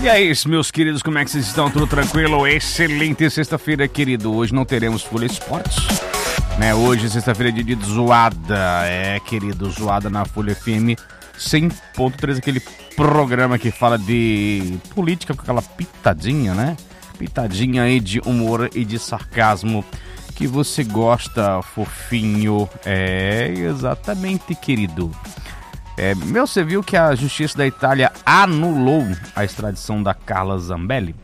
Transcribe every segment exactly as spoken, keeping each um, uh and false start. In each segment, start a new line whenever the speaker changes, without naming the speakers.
E aí, meus queridos, como é que vocês estão? Tudo tranquilo? Excelente sexta-feira, querido. Hoje não teremos Folha Esportes, né? Hoje, sexta-feira, é dia de zoada. É, querido, zoada na Folha F M cem ponto três, aquele programa que fala de política com aquela pitadinha, né? Pitadinha aí de humor e de sarcasmo que você gosta, fofinho. É, exatamente, querido. É, meu, você viu que a Justiça da Itália anulou a extradição da Carla Zambelli?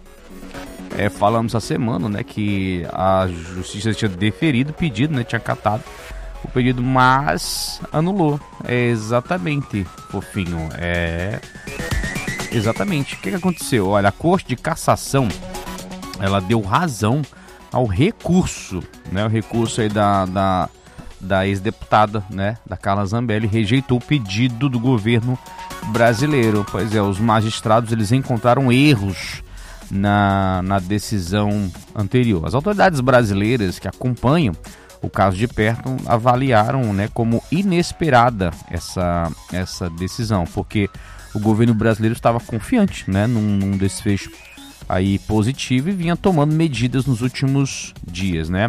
É, falamos essa semana, né, que a Justiça tinha deferido o pedido, né, tinha catado o pedido, mas anulou. É, exatamente, fofinho. É, exatamente. O que, que aconteceu? Olha, a Corte de Cassação, ela deu razão ao recurso, né, o recurso aí da... da da ex-deputada, né, da Carla Zambelli, rejeitou o pedido do governo brasileiro. Pois é, os magistrados, eles encontraram erros na, na decisão anterior. As autoridades brasileiras que acompanham o caso de perto avaliaram, né, como inesperada essa, essa decisão, porque o governo brasileiro estava confiante, né, num, num desfecho aí positivo e vinha tomando medidas nos últimos dias, né.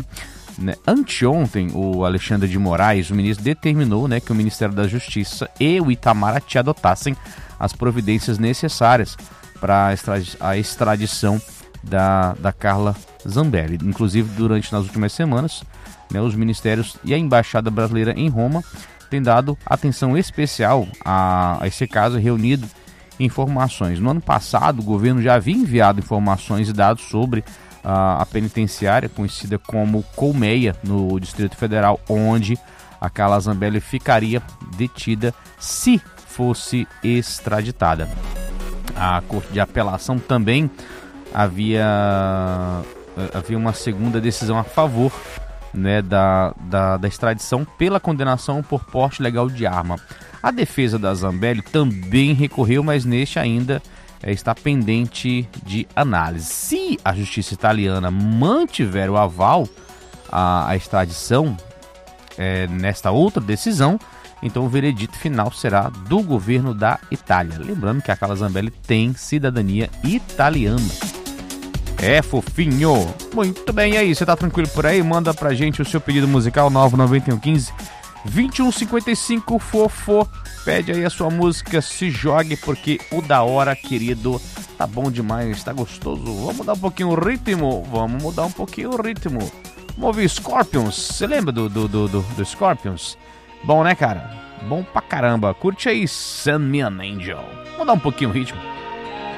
Anteontem, o Alexandre de Moraes, o ministro, determinou, né, que o Ministério da Justiça e o Itamaraty adotassem as providências necessárias para a extradição da, da Carla Zambelli. Inclusive, durante nas últimas semanas, né, os ministérios e a Embaixada Brasileira em Roma têm dado atenção especial a, a esse caso, reunido informações. No ano passado, o governo já havia enviado informações e dados sobre a penitenciária conhecida como Colmeia, no Distrito Federal, onde a Carla Zambelli ficaria detida se fosse extraditada. A Corte de Apelação também havia, havia uma segunda decisão a favor, né, da, da, da extradição pela condenação por porte legal de arma. A defesa da Zambelli também recorreu, mas neste ainda É, está pendente de análise. Se a justiça italiana mantiver o aval à, à extradição é, nesta outra decisão, então o veredito final será do governo da Itália. Lembrando que a Carla Zambelli tem cidadania italiana. É, fofinho. Muito bem, e aí, você tá tranquilo por aí? Manda pra gente o seu pedido musical nove nove um um um vinte e um cinquenta e cinco, fofo. Pede aí a sua música, se jogue, porque o da hora, querido, tá bom demais, tá gostoso. Vamos mudar um pouquinho o ritmo, vamos mudar um pouquinho o ritmo. Vamos ouvir Scorpions, você lembra do, do, do, do, do Scorpions? Bom, né, cara? Bom pra caramba. Curte aí Send Me an Angel. Vamos mudar um pouquinho o ritmo.